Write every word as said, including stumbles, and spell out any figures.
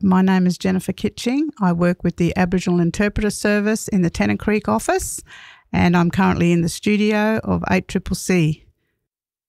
My name is Jennifer Kitching. I work with the Aboriginal Interpreter Service in the Tennant Creek office, and I'm currently in the studio of eight C C C.